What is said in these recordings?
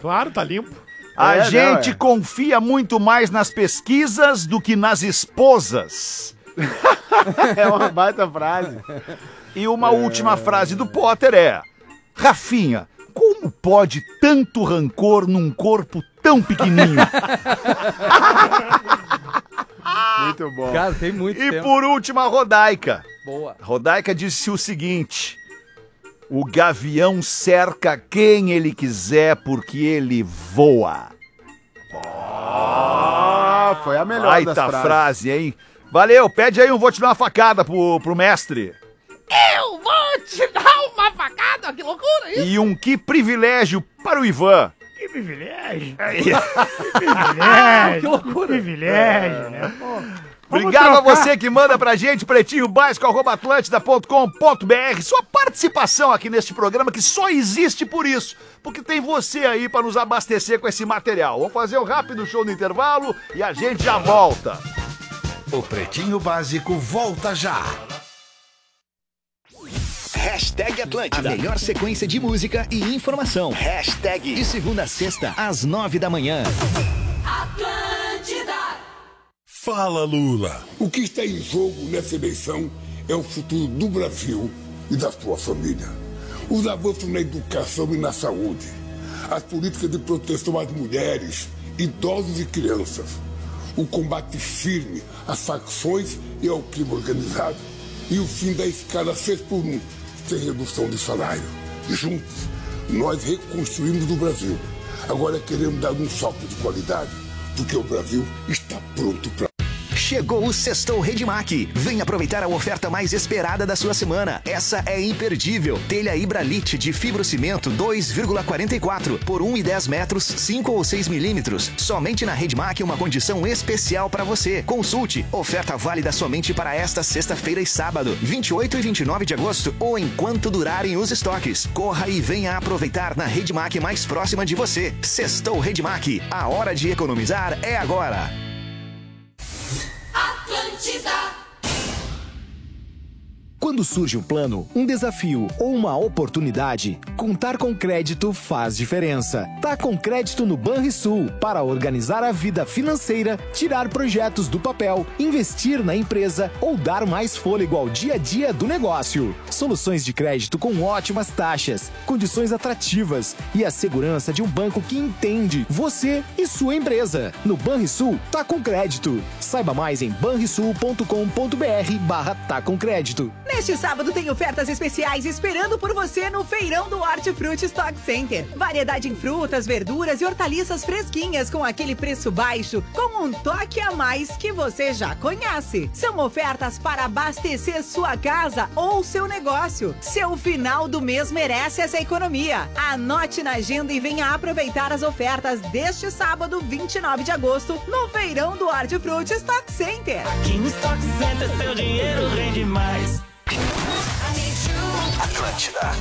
Claro, tá limpo. A gente confia muito mais nas pesquisas do que nas esposas. É uma baita frase. E uma última frase do Potter é: Rafinha, como pode tanto rancor num corpo tão pequenininho? Muito bom. Cara, tem muito E tempo. por último, a Rodaica. Boa. Rodaica disse o seguinte: o gavião cerca quem ele quiser porque ele voa. Foi a melhor das Baita frases. frase, hein? Valeu, pede aí um vou te dar uma facada pro mestre. Eu vou te dar uma facada, que loucura isso. E um que privilégio para o Ivan. Que privilégio. Que loucura. Privilégio, né? Pô. Obrigado a você que manda pra gente, pretinhobásico@atlântida.com.br. Sua participação aqui neste programa que só existe por isso, porque tem você aí pra nos abastecer com esse material. Vamos fazer um rápido show no intervalo e a gente já volta. O Pretinho Básico volta já. Hashtag Atlântida. A melhor sequência de música e informação. Hashtag de segunda a sexta, às 9 da manhã. Atlântida. Fala, Lula. O que está em jogo nessa eleição é o futuro do Brasil e da sua família. Os avanços na educação e na saúde. As políticas de proteção às mulheres, idosos e crianças. O combate firme às facções e ao crime organizado. E o fim da escala 6x1, sem redução de salário. Juntos, nós reconstruímos o Brasil. Agora queremos dar um salto de qualidade, porque o Brasil está pronto para... Chegou o Sextou Redmac. Vem aproveitar a oferta mais esperada da sua semana. Essa é imperdível. Telha Ibralite de fibrocimento 2,44 por 1,10 metros, 5 ou 6 milímetros. Somente na Redmac uma condição especial para você. Consulte. Oferta válida somente para esta sexta-feira e sábado, 28 e 29 de agosto, ou enquanto durarem os estoques. Corra e venha aproveitar na Redmac mais próxima de você. Sextou Redmac. A hora de economizar é agora. Atlântida. Quando surge um plano, um desafio ou uma oportunidade, contar com crédito faz diferença. Tá com crédito no Banrisul para organizar a vida financeira, tirar projetos do papel, investir na empresa ou dar mais fôlego ao dia a dia do negócio. Soluções de crédito com ótimas taxas, condições atrativas e a segurança de um banco que entende você e sua empresa. No Banrisul, tá com crédito. Saiba mais em banrisul.com.br/tá com crédito. Neste sábado tem ofertas especiais esperando por você no Feirão do Hortifruti Stock Center. Variedade em frutas, verduras e hortaliças fresquinhas com aquele preço baixo, com um toque a mais que você já conhece. São ofertas para abastecer sua casa ou seu negócio. Seu final do mês merece essa economia. Anote na agenda e venha aproveitar as ofertas deste sábado, 29 de agosto, no Feirão do Hortifruti Stock Center. Aqui no Stock Center seu dinheiro rende mais. Atlântida.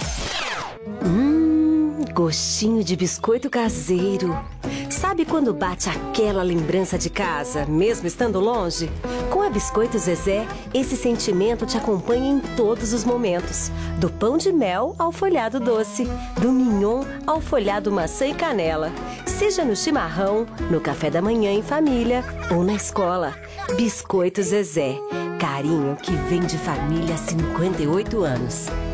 Gostinho de biscoito caseiro. Sabe quando bate aquela lembrança de casa, mesmo estando longe? Com a Biscoito Zezé, esse sentimento te acompanha em todos os momentos. Do pão de mel ao folhado doce, do mignon ao folhado maçã e canela. Seja no chimarrão, no café da manhã em família ou na escola. Biscoito Zezé. Carinho que vem de família há 58 anos.